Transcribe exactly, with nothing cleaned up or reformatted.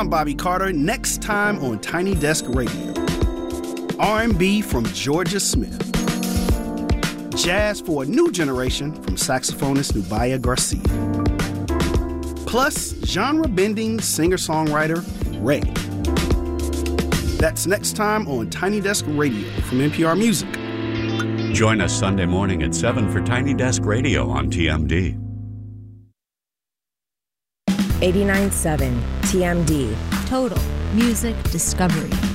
I'm Bobby Carter. Next time on Tiny Desk Radio. R and B from Georgia Smith. Jazz for a new generation from saxophonist Nubia Garcia. Plus, genre-bending singer-songwriter Ray. That's next time on Tiny Desk Radio from N P R Music. Join us Sunday morning at seven for Tiny Desk Radio on T M D. eighty-nine point seven T M D. Total Music Discovery.